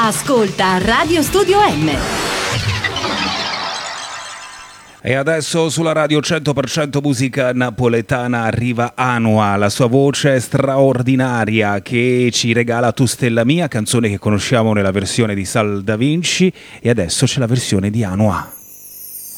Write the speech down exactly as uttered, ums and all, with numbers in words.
Ascolta Radio Studio M. E adesso sulla radio cento per cento musica napoletana arriva Anua, la sua voce straordinaria che ci regala Tu Stella Mia, canzone che conosciamo nella versione di Sal Da Vinci, e adesso c'è la versione di Anua.